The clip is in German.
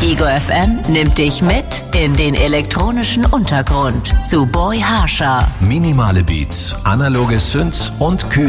Ego FM nimmt dich mit in den elektronischen Untergrund zu Boy Harsher. Minimale Beats, analoge Synths und kühle